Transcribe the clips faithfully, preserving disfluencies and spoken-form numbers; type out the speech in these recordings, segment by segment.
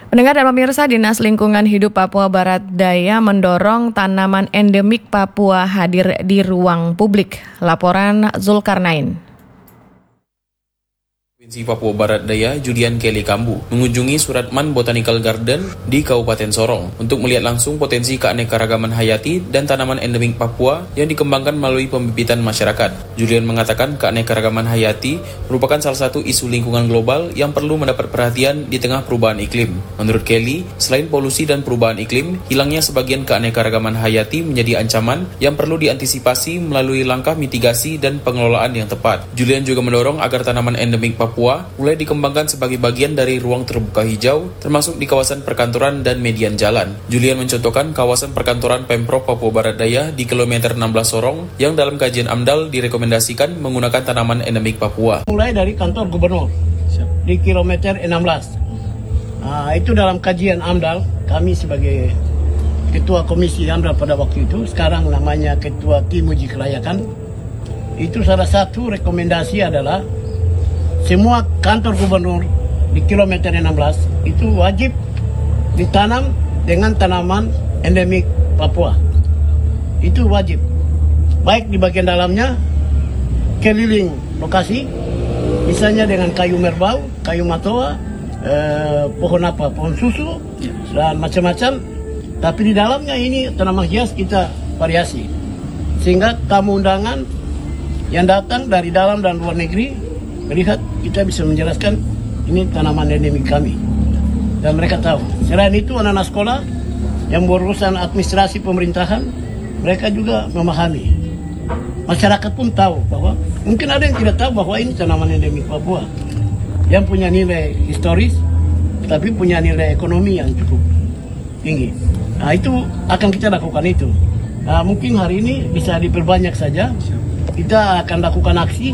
Pendengar dan pemirsa, Dinas Lingkungan Hidup Papua Barat Daya mendorong tanaman endemik Papua hadir di ruang publik. Laporan Zulkarnain. Provinsi Papua Barat Daya, Julian Kelly Kambu, mengunjungi Suratman Botanical Garden di Kabupaten Sorong untuk melihat langsung potensi keanekaragaman hayati dan tanaman endemik Papua yang dikembangkan melalui pembibitan masyarakat. Julian mengatakan keanekaragaman hayati merupakan salah satu isu lingkungan global yang perlu mendapat perhatian di tengah perubahan iklim. Menurut Kelly, selain polusi dan perubahan iklim, hilangnya sebagian keanekaragaman hayati menjadi ancaman yang perlu diantisipasi melalui langkah mitigasi dan pengelolaan yang tepat. Julian juga mendorong agar tanaman endemik Papua Papua mulai dikembangkan sebagai bagian dari ruang terbuka hijau, termasuk di kawasan perkantoran dan median jalan. Julian mencontohkan kawasan perkantoran Pemprov Papua Barat Daya di kilometer enam belas Sorong yang dalam kajian AMDAL direkomendasikan menggunakan tanaman endemik Papua. Mulai dari kantor gubernur di kilometer enam belas. Nah, itu dalam kajian AMDAL, kami sebagai ketua komisi AMDAL pada waktu itu, sekarang namanya ketua tim uji kelayakan, itu salah satu rekomendasi adalah semua kantor gubernur di kilometer enam belas itu wajib ditanam dengan tanaman endemik Papua. Itu wajib. Baik di bagian dalamnya, keliling lokasi, misalnya dengan kayu merbau, kayu matoa, eh, pohon apa, pohon susu, dan macam-macam. Tapi di dalamnya ini tanaman hias kita variasi. Sehingga tamu undangan yang datang dari dalam dan luar negeri melihat, kita bisa menjelaskan ini tanaman endemik kami. Dan mereka tahu. Selain itu anak-anak sekolah yang berurusan administrasi pemerintahan, mereka juga memahami. Masyarakat pun tahu bahwa, mungkin ada yang tidak tahu bahwa ini tanaman endemik Papua. Yang punya nilai historis, tapi punya nilai ekonomi yang cukup tinggi. Nah, itu akan kita lakukan itu. Nah, mungkin hari ini bisa diperbanyak saja. Kita akan lakukan aksi.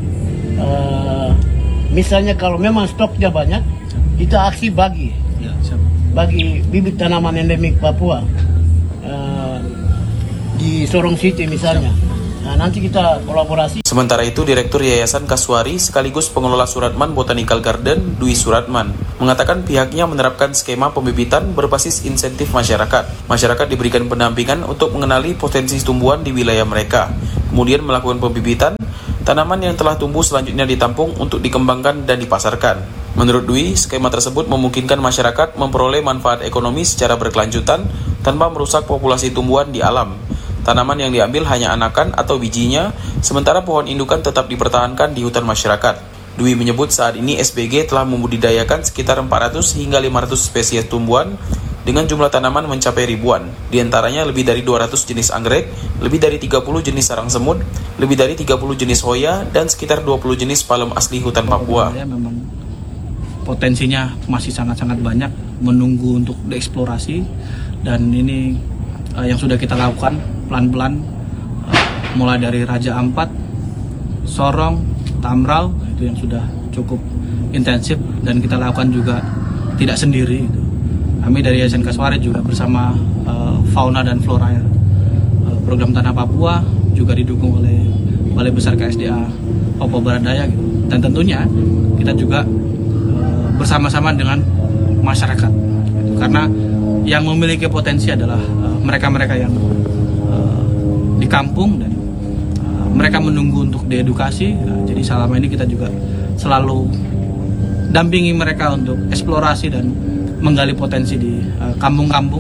Uh, misalnya kalau memang stoknya banyak, kita aksi bagi bagi bibit tanaman endemik Papua uh, di Sorong City misalnya. Nah, nanti kita kolaborasi. Sementara itu, Direktur Yayasan Kaswari sekaligus pengelola Suratman Botanical Garden, Dwi Suratman, mengatakan pihaknya menerapkan skema pembibitan berbasis insentif masyarakat. Masyarakat diberikan pendampingan untuk mengenali potensi tumbuhan di wilayah mereka, kemudian melakukan pembibitan. Tanaman yang telah tumbuh selanjutnya ditampung untuk dikembangkan dan dipasarkan. Menurut Dwi, skema tersebut memungkinkan masyarakat memperoleh manfaat ekonomi secara berkelanjutan tanpa merusak populasi tumbuhan di alam. Tanaman yang diambil hanya anakan atau bijinya, sementara pohon indukan tetap dipertahankan di hutan masyarakat. Dwi menyebut saat ini S B G telah membudidayakan sekitar empat ratus hingga lima ratus spesies tumbuhan dengan jumlah tanaman mencapai ribuan. Di antaranya lebih dari dua ratus jenis anggrek, lebih dari tiga puluh jenis sarang semut, lebih dari tiga puluh jenis hoya, dan sekitar dua puluh jenis palem asli hutan Papua. Memang potensinya masih sangat-sangat banyak, menunggu untuk dieksplorasi, dan ini uh, yang sudah kita lakukan pelan-pelan, uh, mulai dari Raja Ampat, Sorong, Tamrau, itu yang sudah cukup intensif, dan kita lakukan juga tidak sendiri. Gitu. Kami dari Yayasan Kaswari juga bersama uh, Fauna dan Flora uh, program Tanah Papua juga didukung oleh Balai Besar K S D A Papua Barat Daya gitu. Dan tentunya kita juga uh, bersama-sama dengan masyarakat gitu. Karena yang memiliki potensi adalah uh, mereka-mereka yang uh, di kampung dan uh, mereka menunggu untuk diedukasi. Uh, jadi selama ini kita juga selalu dampingi mereka untuk eksplorasi dan menggali potensi di uh, kampung-kampung,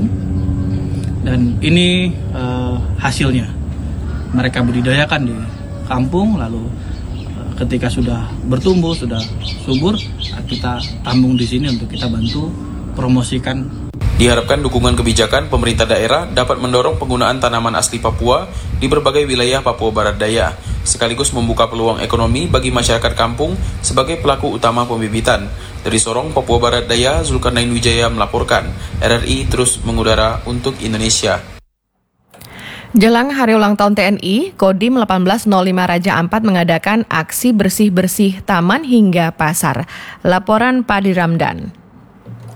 dan ini uh, hasilnya. Mereka budidayakan di kampung, lalu uh, ketika sudah bertumbuh, sudah subur, uh, kita tambung di sini untuk kita bantu promosikan. Diharapkan dukungan kebijakan pemerintah daerah dapat mendorong penggunaan tanaman asli Papua di berbagai wilayah Papua Barat Daya, sekaligus membuka peluang ekonomi bagi masyarakat kampung sebagai pelaku utama pembibitan. Dari Sorong, Papua Barat Daya, Zulkarnain Wijaya melaporkan. R R I terus mengudara untuk Indonesia. Jelang Hari Ulang Tahun T N I, Kodim seribu delapan ratus lima Raja Ampat mengadakan aksi bersih-bersih taman hingga pasar. Laporan Padi Ramdan.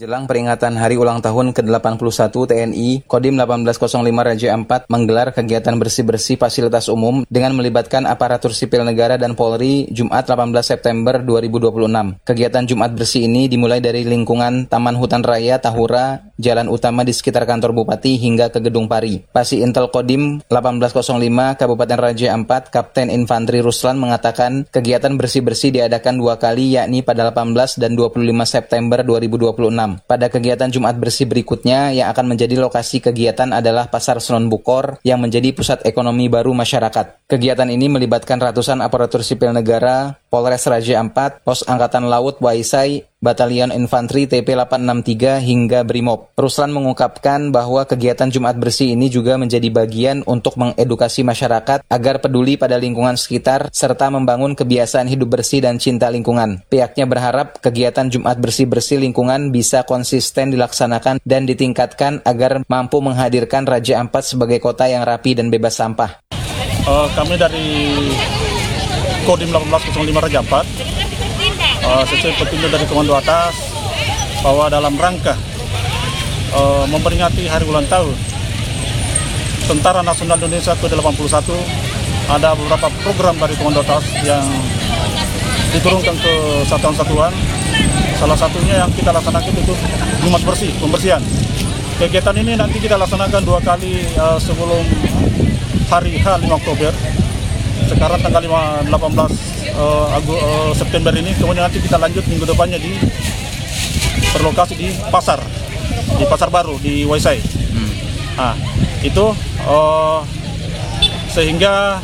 Menjelang peringatan Hari Ulang Tahun ke delapan puluh satu T N I, Kodim seribu delapan ratus lima Raja empat menggelar kegiatan bersih-bersih fasilitas umum dengan melibatkan aparatur sipil negara dan Polri Jumat delapan belas September dua ribu dua puluh enam. Kegiatan Jumat bersih ini dimulai dari lingkungan Taman Hutan Raya Tahura, jalan utama di sekitar kantor Bupati hingga ke Gedung Pari. Pasi Intel Kodim seribu delapan ratus lima Kabupaten Raja empat, Kapten Infantri Ruslan mengatakan kegiatan bersih-bersih diadakan dua kali, yakni pada delapan belas dan dua puluh lima September dua ribu dua puluh enam. Pada kegiatan Jumat bersih berikutnya yang akan menjadi lokasi kegiatan adalah Pasar Senen Bukor yang menjadi pusat ekonomi baru masyarakat. Kegiatan ini melibatkan ratusan aparatur sipil negara, Polres Raja empat, Pos Angkatan Laut Waisai, Batalion Infanteri T P delapan enam tiga hingga Brimob. Ruslan mengungkapkan bahwa kegiatan Jumat bersih ini juga menjadi bagian untuk mengedukasi masyarakat agar peduli pada lingkungan sekitar serta membangun kebiasaan hidup bersih dan cinta lingkungan. Pihaknya berharap kegiatan Jumat bersih-bersih lingkungan bisa konsisten dilaksanakan dan ditingkatkan agar mampu menghadirkan Raja empat sebagai kota yang rapi dan bebas sampah. Uh, kami dari Kodim seribu delapan ratus lima Raja empat Uh, sesuai petunjuk dari komando atas bahwa dalam rangka uh, memperingati hari ulang tahun Tentara Nasional Indonesia ke delapan puluh satu, ada beberapa program dari komando atas yang diturunkan ke satuan-satuan. Salah satunya yang kita laksanakan itu Jumat bersih, pembersihan. Kegiatan ini nanti kita laksanakan dua kali uh, sebelum hari H lima Oktober. Sekarang tanggal delapan belas uh, Agu, uh, September ini, kemudian nanti kita lanjut minggu depannya di berlokasi di pasar, di pasar baru di Waisai. Hmm. Nah, itu uh, sehingga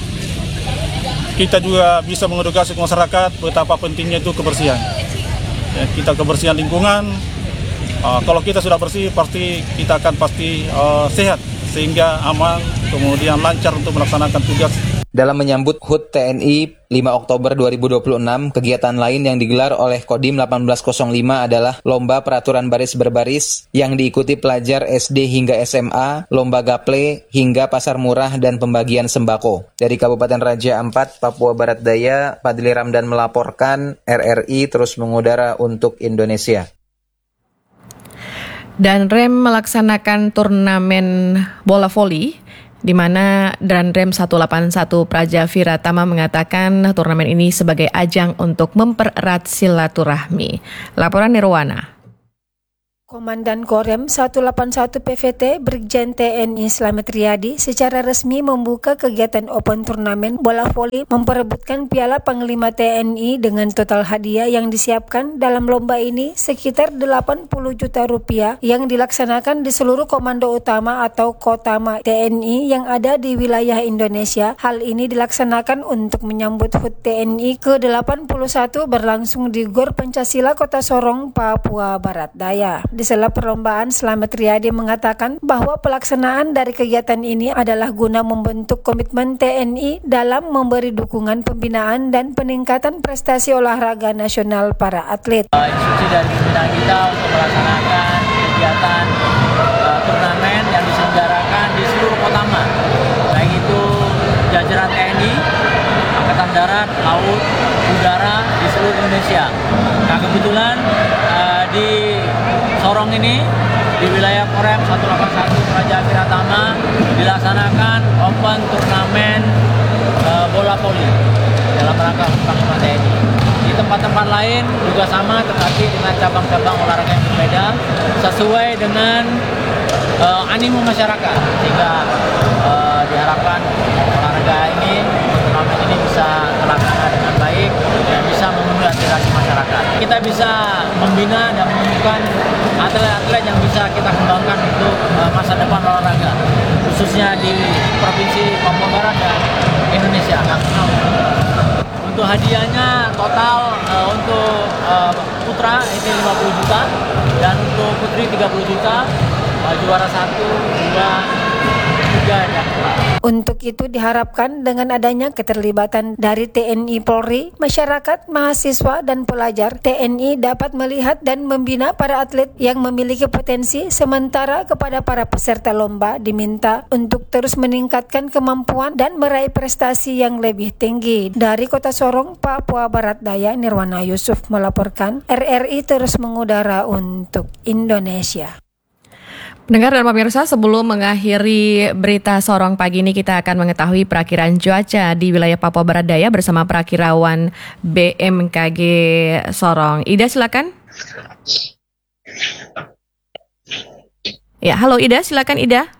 kita juga bisa mengedukasi masyarakat betapa pentingnya itu kebersihan. Ya, kita kebersihan lingkungan. Uh, kalau kita sudah bersih, pasti kita akan pasti uh, sehat sehingga aman, kemudian lancar untuk melaksanakan tugas. Dalam menyambut H U T T N I lima Oktober dua ribu dua puluh enam, kegiatan lain yang digelar oleh Kodim seribu delapan ratus lima adalah Lomba Peraturan Baris Berbaris yang diikuti pelajar S D hingga S M A, Lomba Gaple, hingga pasar murah dan pembagian sembako. Dari Kabupaten Raja empat, Papua Barat Daya, Padli Ramdan melaporkan, R R I terus mengudara untuk Indonesia. Dan Rem melaksanakan turnamen bola voli, di mana Danrem seratus delapan puluh satu Praja Viratama mengatakan turnamen ini sebagai ajang untuk mempererat silaturahmi. Laporan Nirwana. Komandan Korem seratus delapan puluh satu P V T Brigjen T N I Slamet Riyadi secara resmi membuka kegiatan open turnamen bola voli memperebutkan Piala Panglima T N I dengan total hadiah yang disiapkan dalam lomba ini sekitar delapan puluh juta rupiah yang dilaksanakan di seluruh komando utama atau Kotama T N I yang ada di wilayah Indonesia. Hal ini dilaksanakan untuk menyambut H U T T N I ke delapan puluh satu berlangsung di Gor Pancasila Kota Sorong, Papua Barat Daya. Di sela perlombaan, Slamet Riyadi mengatakan bahwa pelaksanaan dari kegiatan ini adalah guna membentuk komitmen T N I dalam memberi dukungan pembinaan dan peningkatan prestasi olahraga nasional para atlet. Instruksi dari pimpinan kita untuk melaksanakan kegiatan uh, turnamen yang diselenggarakan di seluruh Kotama, baik itu jajaran T N I, Angkatan Darat, Laut, Udara di seluruh Indonesia. Nah, kebetulan uh, di Sorong ini, di wilayah Korem seratus delapan puluh satu Praja Viratama dilaksanakan open turnamen uh, bola voli dalam rangka Panglima T N I. Di tempat-tempat lain juga sama, tetapi dengan cabang-cabang olahraga yang berbeda sesuai dengan uh, animo masyarakat, sehingga uh, diharapkan olahraga ini, turnamen ini bisa terlaksana dengan baik dan bisa memenuhi aspirasi masyarakat. Kita bisa membina dan menemukan atlet-atlet yang bisa kita kembangkan untuk uh, masa depan olahraga, khususnya di Provinsi Papua Barat dan Indonesia. Untuk hadiahnya total uh, untuk uh, putra itu lima puluh juta dan untuk putri tiga puluh juta, uh, juara satu, dua, juga ada. Untuk itu diharapkan dengan adanya keterlibatan dari T N I Polri, masyarakat, mahasiswa, dan pelajar, T N I dapat melihat dan membina para atlet yang memiliki potensi, sementara kepada para peserta lomba diminta untuk terus meningkatkan kemampuan dan meraih prestasi yang lebih tinggi. Dari Kota Sorong, Papua Barat Daya, Nirwana Yusuf melaporkan, R R I terus mengudara untuk Indonesia. Pendengar dan pemirsa, sebelum mengakhiri berita Sorong pagi ini, kita akan mengetahui perakiran cuaca di wilayah Papua Barat Daya bersama perakirawan B M K G Sorong. Ida, silakan. Ya, halo Ida, silakan Ida.